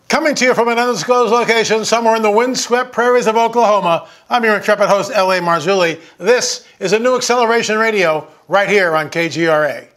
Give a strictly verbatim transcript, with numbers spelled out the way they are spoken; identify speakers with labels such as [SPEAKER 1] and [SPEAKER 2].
[SPEAKER 1] Coming to you from an undisclosed location somewhere in the windswept prairies of Oklahoma, I'm your intrepid host, L A Marzulli. This is a new Acceleration Radio right here on K G R A.